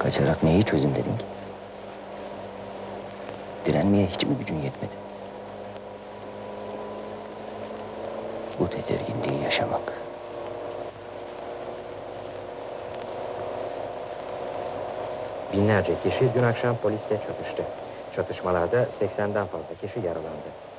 Kaçarak neyi çözüm dedin ki? Direnmeye hiç mi gücün yetmedi? Bu tedirginliği yaşamak. Binlerce kişi dün akşam polisle çatıştı. Çatışmalarda 80'den fazla kişi yaralandı.